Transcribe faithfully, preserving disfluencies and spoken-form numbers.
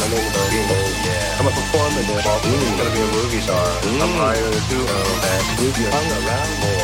My name is Dean. Oh, yeah. I'm a performer there. I'm Mm. gonna be a movie star. Mm. I'm hired to uh, movie around more.